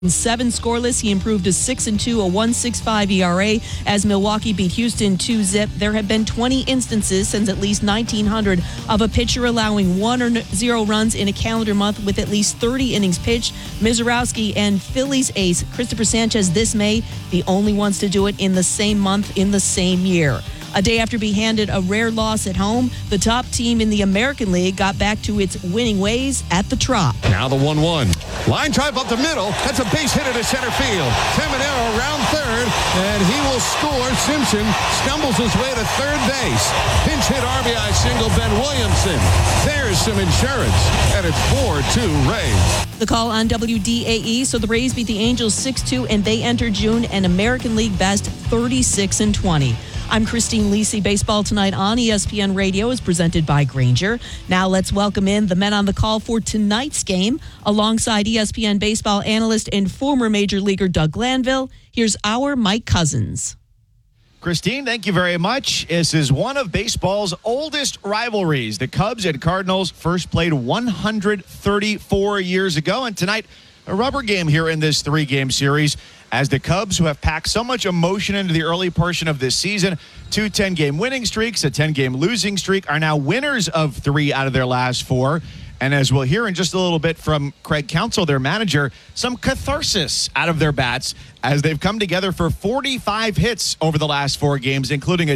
7 scoreless. He improved to 6-2, a 1.65 ERA as Milwaukee beat Houston 2-0. There have been 20 instances since at least 1900 of a pitcher allowing 1 or 0 runs in a calendar month with at least 30 innings pitched. Mizorowski and Phillies ace Christopher Sanchez this May, the only ones to do it in the same month in the same year. A day after being handed a rare loss at home, the top team in the American League got back to its winning ways at the Trop. Now the 1-1. Line drive up the middle. That's a base hit into center field. Caminero around third, and he will score. Simpson stumbles his way to third base. Pinch hit RBI single, Ben Williamson. There's some insurance, and it's 4-2 Rays. The call on WDAE, so the Rays beat the Angels 6-2, and they enter June an American League best 36-20. I'm Christine Lisi. Baseball Tonight on ESPN Radio is presented by Grainger. Now let's welcome in the men on the call for tonight's game. Alongside ESPN baseball analyst and former Major Leaguer Doug Glanville, here's our Mike Cousins. Christine, thank you very much. This is one of baseball's oldest rivalries. The Cubs and Cardinals first played 134 years ago, and tonight a rubber game here in this 3-game series as the Cubs, who have packed so much emotion into the early portion of this season, 2 10-game winning streaks, a 10-game losing streak, are now winners of 3 out of their last 4. And as we'll hear in just a little bit from Craig Counsell, their manager, some catharsis out of their bats as they've come together for 45 hits over the last 4 games, including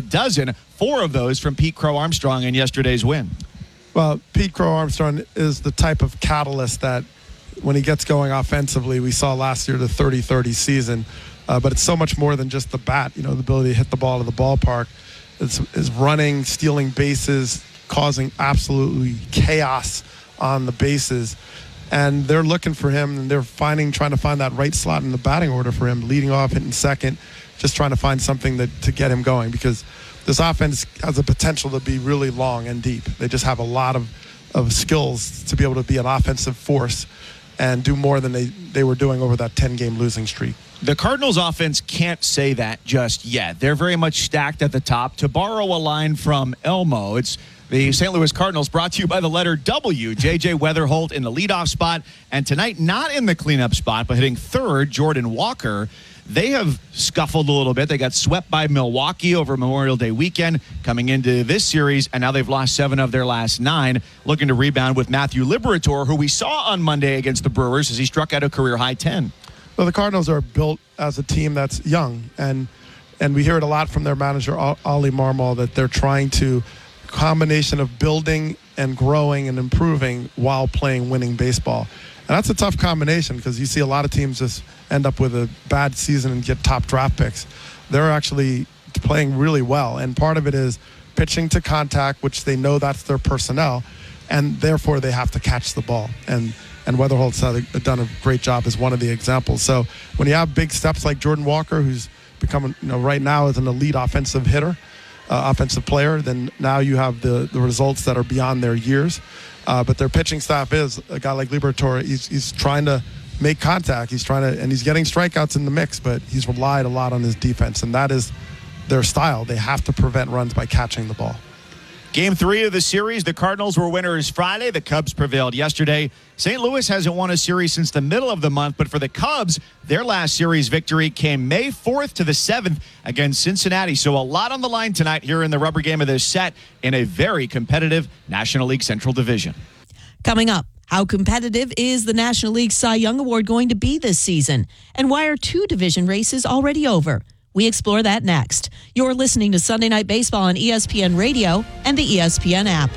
4 of those from Pete Crow Armstrong in yesterday's win. Well, Pete Crow Armstrong is the type of catalyst that when he gets going offensively, we saw last year the 30-30 season. But it's so much more than just the bat, the ability to hit the ball to the ballpark. It's running, stealing bases, causing absolutely chaos on the bases. And they're looking for him, and they're trying to find that right slot in the batting order for him, leading off, hitting second, just trying to find something to get him going, because this offense has the potential to be really long and deep. They just have a lot of skills to be able to be an offensive force and do more than they were doing over that 10-game losing streak. The Cardinals offense can't say that just yet. They're very much stacked at the top. To borrow a line from Elmo, it's the St. Louis Cardinals, brought to you by the letter W. J.J. Weatherholt in the leadoff spot, and tonight not in the cleanup spot, but hitting third, Jordan Walker. They have scuffled a little bit. They got swept by Milwaukee over Memorial Day weekend coming into this series, and now they've lost 7 of their last 9, looking to rebound with Matthew Liberatore, who we saw on Monday against the Brewers as he struck out a career-high 10. Well, the Cardinals are built as a team that's young, and we hear it a lot from their manager, Ollie Marmol, that they're trying to combination of building and growing and improving while playing winning baseball. And that's a tough combination because you see a lot of teams just end up with a bad season and get top draft picks. They're actually playing really well, and part of it is pitching to contact, which they know that's their personnel, and therefore they have to catch the ball. And Weatherholt's done a great job as one of the examples. So when you have big steps like Jordan Walker, who's becoming, right now is an elite offensive hitter, offensive player, then now you have the results that are beyond their years. But their pitching staff is a guy like Liberatore. He's trying to make contact. And he's getting strikeouts in the mix, but he's relied a lot on his defense, and that is their style. They have to prevent runs by catching the ball. Game 3 of the series, the Cardinals were winners Friday. The Cubs prevailed yesterday. St. Louis hasn't won a series since the middle of the month, but for the Cubs, their last series victory came May 4th to the 7th against Cincinnati. So a lot on the line tonight here in the rubber game of this set in a very competitive National League Central Division. Coming up, how competitive is the National League Cy Young Award going to be this season? And why are 2 division races already over? We explore that next. You're listening to Sunday Night Baseball on ESPN Radio and the ESPN app.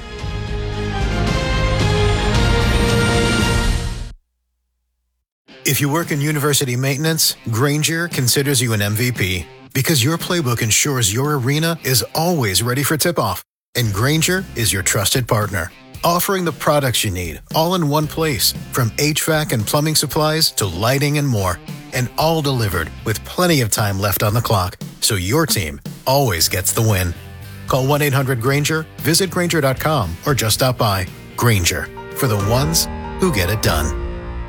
If you work in university maintenance, Grainger considers you an MVP because your playbook ensures your arena is always ready for tip-off. And Grainger is your trusted partner, offering the products you need all in one place, from HVAC and plumbing supplies to lighting and more. And all delivered with plenty of time left on the clock, so your team always gets the win. Call 1-800-GRAINGER, visit Grainger.com, or just stop by. Grainger, for the ones who get it done.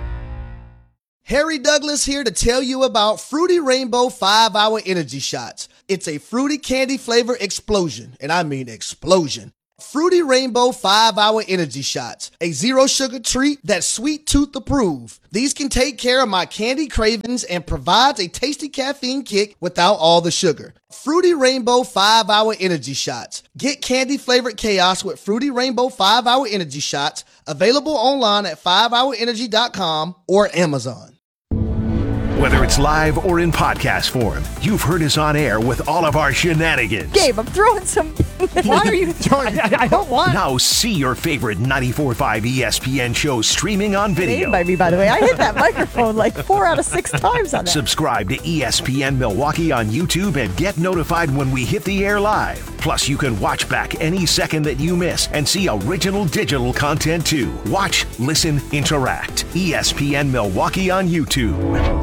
Harry Douglas here to tell you about Fruity Rainbow 5-Hour Energy Shots. It's a fruity candy flavor explosion, and I mean explosion. Fruity Rainbow 5-Hour Energy Shots, a zero-sugar treat that's sweet tooth approved. These can take care of my candy cravings and provides a tasty caffeine kick without all the sugar. Fruity Rainbow 5-Hour Energy Shots. Get candy-flavored chaos with Fruity Rainbow 5-Hour Energy Shots, available online at 5hourenergy.com or Amazon. Whether it's live or in podcast form, you've heard us on air with all of our shenanigans. Gabe, I'm throwing some... Why are you throwing... I don't want... Now see your favorite 94.5 ESPN shows streaming on video. By me, by the way. I hit that microphone like 4 out of 6 times on that. Subscribe to ESPN Milwaukee on YouTube and get notified when we hit the air live. Plus, you can watch back any second that you miss and see original digital content too. Watch, listen, interact. ESPN Milwaukee on YouTube.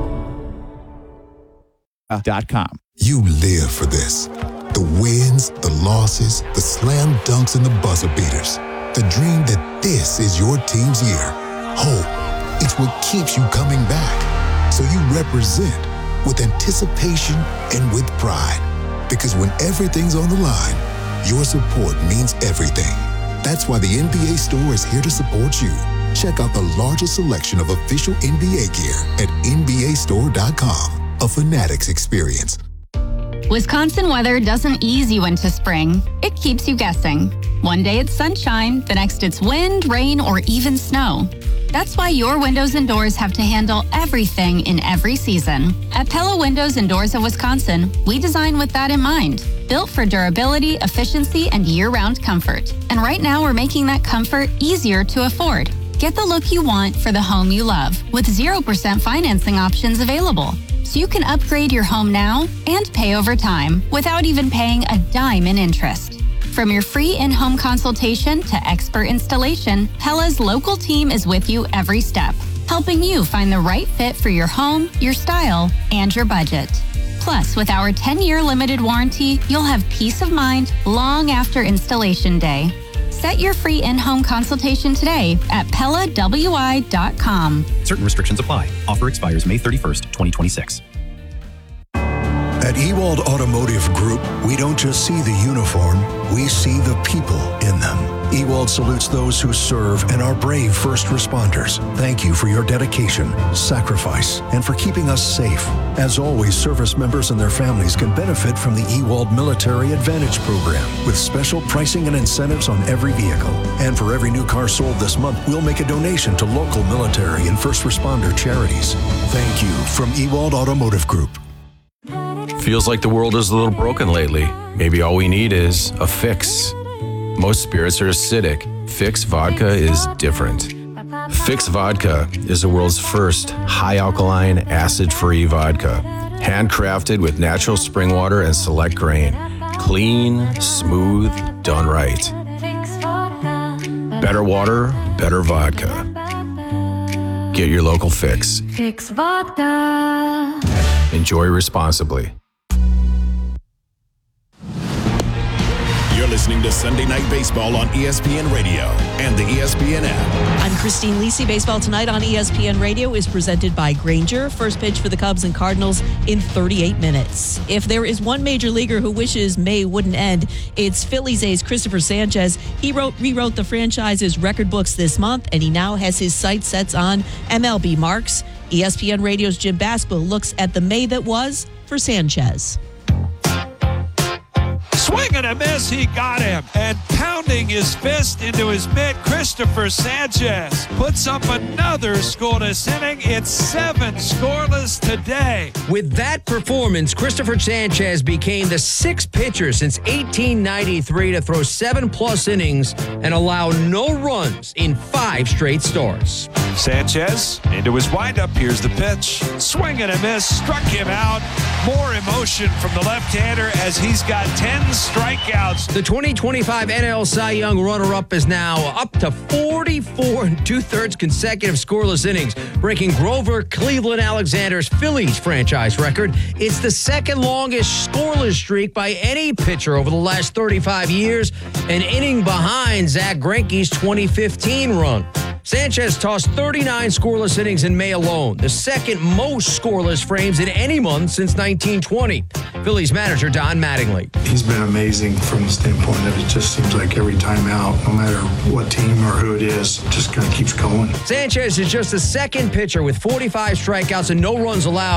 .com. You live for this. The wins, the losses, the slam dunks, and the buzzer beaters. The dream that this is your team's year. Hope, it's what keeps you coming back. So you represent with anticipation and with pride. Because when everything's on the line, your support means everything. That's why the NBA Store is here to support you. Check out the largest selection of official NBA gear at NBAstore.com. A Fanatics experience. Wisconsin weather doesn't ease you into spring. It keeps you guessing. One day it's sunshine, the next it's wind, rain, or even snow. That's why your windows and doors have to handle everything in every season. At Pella Windows and Doors of Wisconsin, we design with that in mind. Built for durability, efficiency, and year-round comfort. And right now we're making that comfort easier to afford. Get the look you want for the home you love with 0% financing options available. So you can upgrade your home now and pay over time without even paying a dime in interest. From your free in-home consultation to expert installation, Pella's local team is with you every step, helping you find the right fit for your home, your style, and your budget. Plus, with our 10-year limited warranty, you'll have peace of mind long after installation day. Set your free in-home consultation today at PellaWI.com. Certain restrictions apply. Offer expires May 31st, 2026. At Ewald Automotive Group, we don't just see the uniform, we see the people in them. Ewald salutes those who serve and are brave first responders. Thank you for your dedication, sacrifice, and for keeping us safe. As always, service members and their families can benefit from the Ewald Military Advantage Program with special pricing and incentives on every vehicle. And for every new car sold this month, we'll make a donation to local military and first responder charities. Thank you from Ewald Automotive Group. Feels like the world is a little broken lately. Maybe all we need is a fix. Most spirits are acidic. Fix Vodka is different. Fix Vodka is the world's first high alkaline, acid-free vodka. Handcrafted with natural spring water and select grain. Clean, smooth, done right. Better water, better vodka. Get your local Fix. Fix Vodka. Enjoy responsibly. You're listening to Sunday Night Baseball on ESPN Radio and the ESPN app. I'm Christine Lisi. Baseball Tonight on ESPN Radio is presented by Grainger. First pitch for the Cubs and Cardinals in 38 minutes. If there is one major leaguer who wishes May wouldn't end, it's Phillies ace Christopher Sanchez. He rewrote the franchise's record books this month, and he now has his sights set on MLB marks. ESPN Radio's Jim Basketball looks at the May that was for Sanchez. Swing and a miss, he got him. And pounding his fist into his mitt, Christopher Sanchez puts up another scoreless inning. It's 7 scoreless today. With that performance, Christopher Sanchez became the 6th pitcher since 1893 to throw 7+ innings and allow no runs in 5 straight starts. Sanchez into his windup. Here's the pitch. Swing and a miss, struck him out. More emotion from the left-hander as he's got 10 strikeouts. The 2025 NL Cy Young runner-up is now up to 44 2/3 consecutive scoreless innings, breaking Grover Cleveland Alexander's Phillies franchise record. It's the second longest scoreless streak by any pitcher over the last 35 years, an inning behind Zach Greinke's 2015 run. Sanchez tossed 39 scoreless innings in May alone, the second most scoreless frames in any month since 1920. Phillies manager Don Mattingly. He's been amazing from the standpoint that it just seems like every time out, no matter what team or who it is, just kind of keeps going. Sanchez is just the second pitcher with 45 strikeouts and no runs allowed